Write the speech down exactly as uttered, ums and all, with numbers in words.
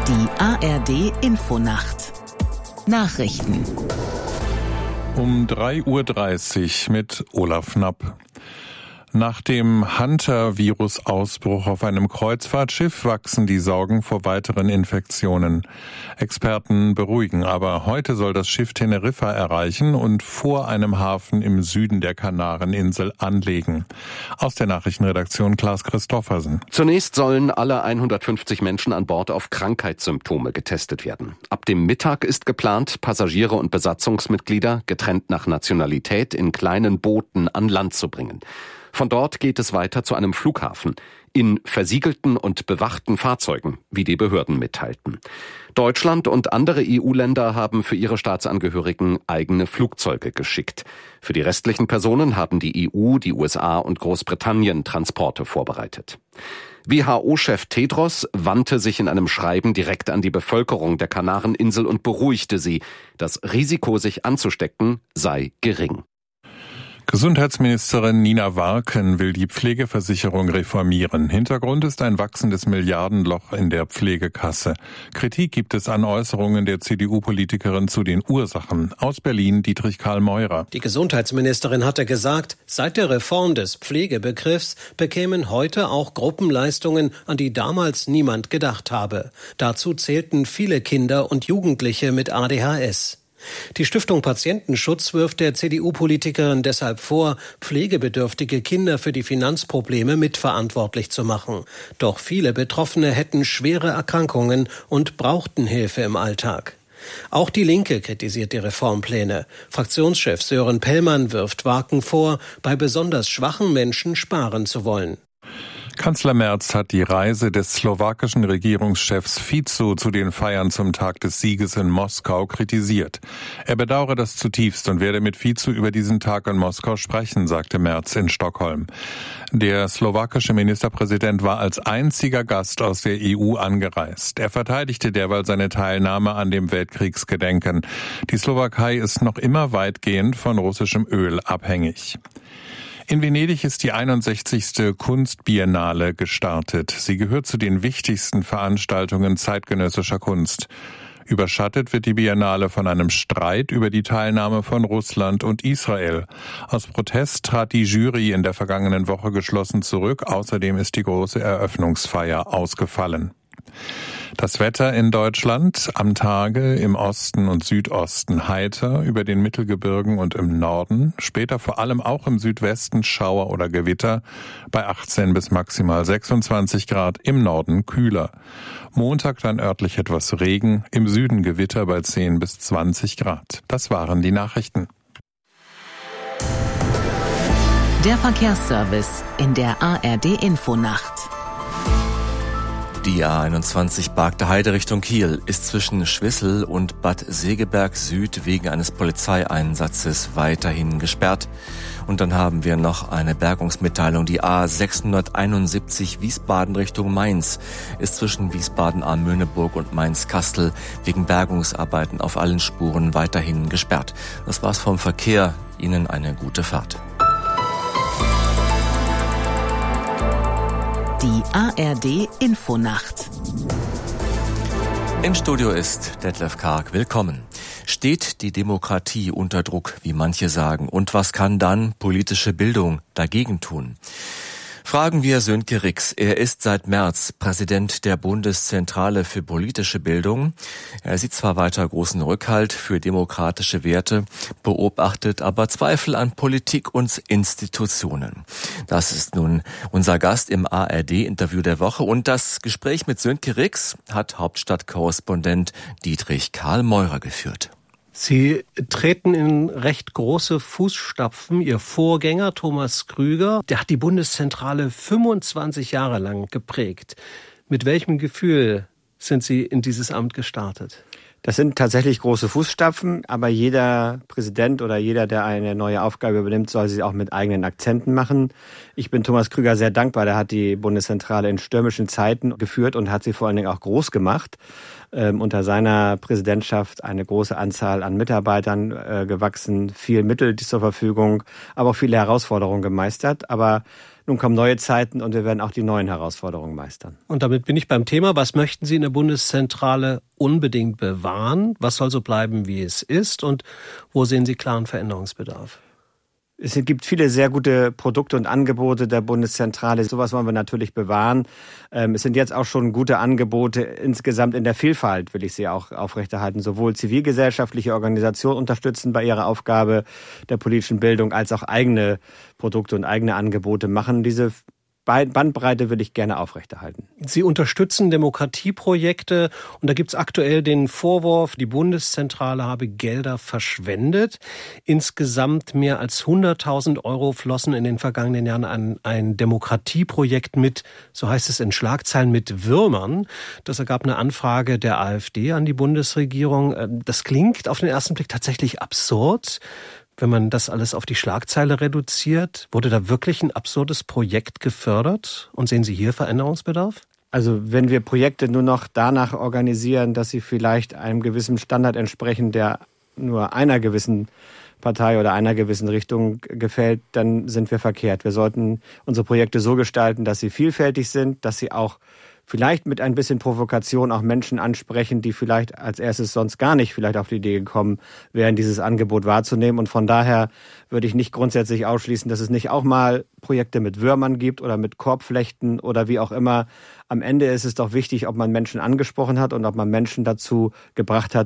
Die A R D-Infonacht. Nachrichten. Um drei Uhr dreißig mit Olaf Knapp. Nach dem Hunter-Virus-Ausbruch auf einem Kreuzfahrtschiff wachsen die Sorgen vor weiteren Infektionen. Experten beruhigen, aber heute soll das Schiff Teneriffa erreichen und vor einem Hafen im Süden der Kanareninsel anlegen. Aus der Nachrichtenredaktion Klaas Christoffersen. Zunächst sollen alle hundertfünfzig Menschen an Bord auf Krankheitssymptome getestet werden. Ab dem Mittag ist geplant, Passagiere und Besatzungsmitglieder getrennt nach Nationalität in kleinen Booten an Land zu bringen. Von dort geht es weiter zu einem Flughafen, in versiegelten und bewachten Fahrzeugen, wie die Behörden mitteilten. Deutschland und andere E U-Länder haben für ihre Staatsangehörigen eigene Flugzeuge geschickt. Für die restlichen Personen haben die E U, die U S A und Großbritannien Transporte vorbereitet. W H O-Chef Tedros wandte sich in einem Schreiben direkt an die Bevölkerung der Kanareninsel und beruhigte sie, das Risiko, sich anzustecken, sei gering. Gesundheitsministerin Nina Warken will die Pflegeversicherung reformieren. Hintergrund ist ein wachsendes Milliardenloch in der Pflegekasse. Kritik gibt es an Äußerungen der C D U-Politikerin zu den Ursachen. Aus Berlin Dietrich Karl Meurer. Die Gesundheitsministerin hatte gesagt, seit der Reform des Pflegebegriffs bekämen heute auch Gruppenleistungen, an die damals niemand gedacht habe. Dazu zählten viele Kinder und Jugendliche mit A D H S. Die Stiftung Patientenschutz wirft der C D U-Politikerin deshalb vor, pflegebedürftige Kinder für die Finanzprobleme mitverantwortlich zu machen. Doch viele Betroffene hätten schwere Erkrankungen und brauchten Hilfe im Alltag. Auch die Linke kritisiert die Reformpläne. Fraktionschef Sören Pellmann wirft Warken vor, bei besonders schwachen Menschen sparen zu wollen. Kanzler Merz hat die Reise des slowakischen Regierungschefs Fico zu den Feiern zum Tag des Sieges in Moskau kritisiert. Er bedauere das zutiefst und werde mit Fico über diesen Tag in Moskau sprechen, sagte Merz in Stockholm. Der slowakische Ministerpräsident war als einziger Gast aus der E U angereist. Er verteidigte derweil seine Teilnahme an dem Weltkriegsgedenken. Die Slowakei ist noch immer weitgehend von russischem Öl abhängig. In Venedig ist die einundsechzigste Kunstbiennale gestartet. Sie gehört zu den wichtigsten Veranstaltungen zeitgenössischer Kunst. Überschattet wird die Biennale von einem Streit über die Teilnahme von Russland und Israel. Aus Protest trat die Jury in der vergangenen Woche geschlossen zurück. Außerdem ist die große Eröffnungsfeier ausgefallen. Das Wetter in Deutschland am Tage im Osten und Südosten heiter, über den Mittelgebirgen und im Norden, später vor allem auch im Südwesten Schauer oder Gewitter, bei achtzehn bis maximal sechsundzwanzig Grad, im Norden kühler. Montag dann örtlich etwas Regen, im Süden Gewitter bei zehn bis zwanzig Grad. Das waren die Nachrichten. Der Verkehrsservice in der A R D-Infonacht. Die A einundzwanzig Bargte Heide Richtung Kiel ist zwischen Schwissel und Bad Segeberg Süd wegen eines Polizeieinsatzes weiterhin gesperrt. Und dann haben wir noch eine Bergungsmitteilung. Die A sechshunderteinundsiebzig Wiesbaden Richtung Mainz ist zwischen Wiesbaden-Ahrmöhneburg und Mainz-Kastel wegen Bergungsarbeiten auf allen Spuren weiterhin gesperrt. Das war's vom Verkehr. Ihnen eine gute Fahrt. Die A R D-Infonacht. Im Studio ist Detlef Karg. Willkommen. Steht die Demokratie unter Druck, wie manche sagen? Und was kann dann politische Bildung dagegen tun? Fragen wir Sönke Rix. Er ist seit März Präsident der Bundeszentrale für politische Bildung. Er sieht zwar weiter großen Rückhalt für demokratische Werte, beobachtet aber Zweifel an Politik und Institutionen. Das ist nun unser Gast im A R D-Interview der Woche. Und das Gespräch mit Sönke Rix hat Hauptstadtkorrespondent Dietrich Karl Meurer geführt. Sie treten in recht große Fußstapfen. Ihr Vorgänger Thomas Krüger, der hat die Bundeszentrale fünfundzwanzig Jahre lang geprägt. Mit welchem Gefühl sind Sie in dieses Amt gestartet? Das sind tatsächlich große Fußstapfen, aber jeder Präsident oder jeder, der eine neue Aufgabe übernimmt, soll sie auch mit eigenen Akzenten machen. Ich bin Thomas Krüger sehr dankbar. Der hat die Bundeszentrale in stürmischen Zeiten geführt und hat sie vor allen Dingen auch groß gemacht. Ähm, unter seiner Präsidentschaft eine große Anzahl an Mitarbeitern äh, gewachsen, viel Mittel zur Verfügung, aber auch viele Herausforderungen gemeistert. Aber nun kommen neue Zeiten und wir werden auch die neuen Herausforderungen meistern. Und damit bin ich beim Thema. Was möchten Sie in der Bundeszentrale unbedingt bewahren? Was soll so bleiben, wie es ist? Und wo sehen Sie klaren Veränderungsbedarf? Es gibt viele sehr gute Produkte und Angebote der Bundeszentrale. Sowas wollen wir natürlich bewahren. Es sind jetzt auch schon gute Angebote insgesamt in der Vielfalt, will ich sie auch aufrechterhalten. Sowohl zivilgesellschaftliche Organisationen unterstützen bei ihrer Aufgabe der politischen Bildung, als auch eigene Produkte und eigene Angebote machen. Diese Bandbreite will ich gerne aufrechterhalten. Sie unterstützen Demokratieprojekte und da gibt es aktuell den Vorwurf, die Bundeszentrale habe Gelder verschwendet. Insgesamt mehr als hunderttausend Euro flossen in den vergangenen Jahren an ein Demokratieprojekt mit, so heißt es in Schlagzeilen, mit Würmern. Das ergab eine Anfrage der AfD an die Bundesregierung. Das klingt auf den ersten Blick tatsächlich absurd. Wenn man das alles auf die Schlagzeile reduziert, wurde da wirklich ein absurdes Projekt gefördert? Und sehen Sie hier Veränderungsbedarf? Also wenn wir Projekte nur noch danach organisieren, dass sie vielleicht einem gewissen Standard entsprechen, der nur einer gewissen Partei oder einer gewissen Richtung gefällt, dann sind wir verkehrt. Wir sollten unsere Projekte so gestalten, dass sie vielfältig sind, dass sie auch vielleicht mit ein bisschen Provokation auch Menschen ansprechen, die vielleicht als erstes sonst gar nicht vielleicht auf die Idee gekommen wären, dieses Angebot wahrzunehmen. Und von daher würde ich nicht grundsätzlich ausschließen, dass es nicht auch mal Projekte mit Würmern gibt oder mit Korbflechten oder wie auch immer. Am Ende ist es doch wichtig, ob man Menschen angesprochen hat und ob man Menschen dazu gebracht hat,